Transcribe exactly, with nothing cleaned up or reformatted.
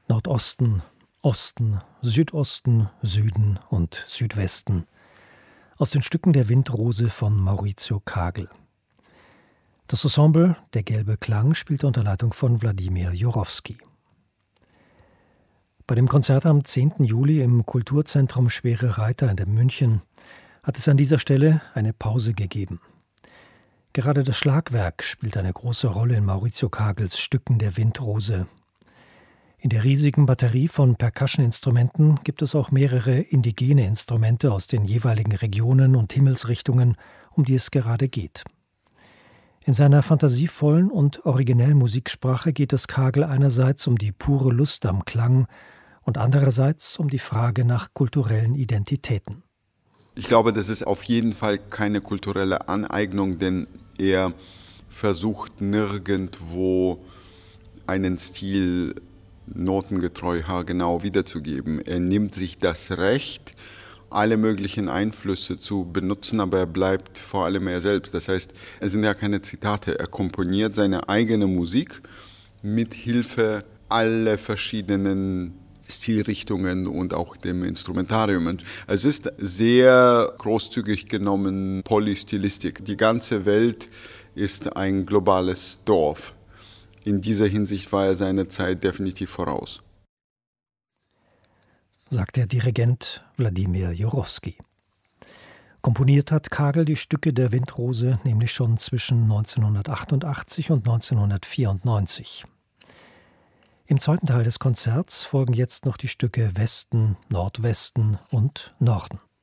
Nordosten, Osten, Südosten, Süden und Südwesten. Aus den Stücken der Windrose von Maurizio Kagel. Das Ensemble Der gelbe Klang spielte unter Leitung von Wladimir Jurowski. Bei dem Konzert am zehnten Juli im Kulturzentrum Schwere Reiter in München hat es an dieser Stelle eine Pause gegeben. Gerade das Schlagwerk spielt eine große Rolle in Maurizio Kagels Stücken der Windrose. In der riesigen Batterie von Percussion-Instrumenten gibt es auch mehrere indigene Instrumente aus den jeweiligen Regionen und Himmelsrichtungen, um die es gerade geht. In seiner fantasievollen und originellen Musiksprache geht es Kagel einerseits um die pure Lust am Klang und andererseits um die Frage nach kulturellen Identitäten. Ich glaube, das ist auf jeden Fall keine kulturelle Aneignung, denn er versucht nirgendwo einen Stil notengetreu haargenau wiederzugeben. Er nimmt sich das Recht, alle möglichen Einflüsse zu benutzen, aber er bleibt vor allem er selbst. Das heißt, es sind ja keine Zitate. Er komponiert seine eigene Musik mit Hilfe aller verschiedenen Stilrichtungen und auch dem Instrumentarium. Und es ist sehr großzügig genommen Polystilistik. Die ganze Welt ist ein globales Dorf. In dieser Hinsicht war er seiner Zeit definitiv voraus. Sagt der Dirigent Wladimir Jurowski. Komponiert hat Kagel die Stücke der Windrose nämlich schon zwischen neunzehnhundertachtundachtzig und neunzehnhundertvierundneunzig. Im zweiten Teil des Konzerts folgen jetzt noch die Stücke Westen, Nordwesten und Norden.